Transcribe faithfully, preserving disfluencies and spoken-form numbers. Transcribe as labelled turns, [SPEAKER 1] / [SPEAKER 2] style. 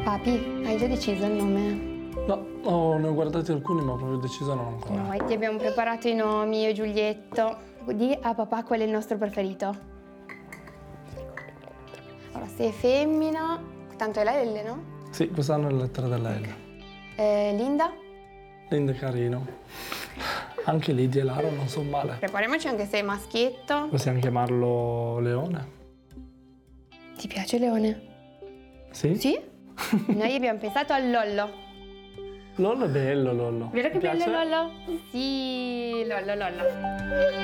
[SPEAKER 1] Papi, hai già deciso il nome?
[SPEAKER 2] No, oh, ne ho guardati alcuni ma proprio deciso non ancora.
[SPEAKER 1] Noi ti abbiamo preparato i nomi, io e Giulietto. Di a papà qual è il nostro preferito. Allora, se è femmina, tanto è la L, no?
[SPEAKER 2] Sì, quest'anno è la lettera della L.
[SPEAKER 1] Eh, Linda?
[SPEAKER 2] Linda è carino. Anche Lidia e Lara non sono male.
[SPEAKER 1] Prepariamoci anche se è maschietto.
[SPEAKER 2] Possiamo chiamarlo Leone?
[SPEAKER 1] Ti piace Leone?
[SPEAKER 2] Sì?
[SPEAKER 1] Sì? Noi abbiamo pensato a Lollo.
[SPEAKER 2] Lollo è bello, Lollo.
[SPEAKER 1] Vero che
[SPEAKER 2] Ti
[SPEAKER 1] bello
[SPEAKER 2] piace?
[SPEAKER 1] Lollo? Sì, Lollo, Lollo.